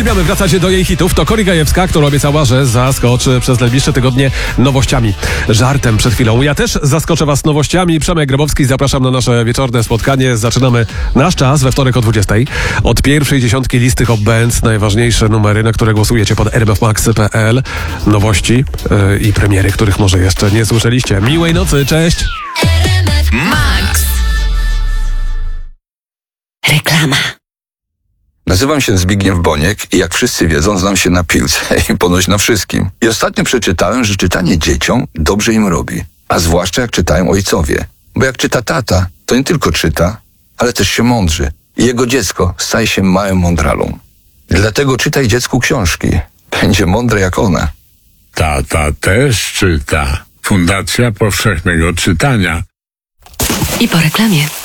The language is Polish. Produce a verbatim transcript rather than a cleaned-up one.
uwielbiamy wracać do jej hitów. To Kori Gajewska, która obiecała, że zaskoczy przez najbliższe tygodnie nowościami. Żartem przed chwilą. Ja też zaskoczę was nowościami. Przemek Grabowski, zapraszam na nasze wieczorne spotkanie. Zaczynamy nasz czas we wtorek o dwudziestej. Od pierwszej dziesiątki listy Hot Bands, najważniejsze numery, na które głosujecie pod r m f max kropka p l. Nowości yy, i premiery, których może jeszcze nie słyszeliście. Miłej nocy, cześć! R M F Max. Reklama. Nazywam się Zbigniew Boniek i jak wszyscy wiedzą, znam się na piłce i ponoć na wszystkim. I ostatnio przeczytałem, że czytanie dzieciom dobrze im robi. A zwłaszcza jak czytają ojcowie. Bo jak czyta tata, to nie tylko czyta, ale też się mądrzy. I jego dziecko staje się małym mądralą. Dlatego czytaj dziecku książki. Będzie mądre jak ona. Tata też czyta. Fundacja Powszechnego Czytania. I po reklamie.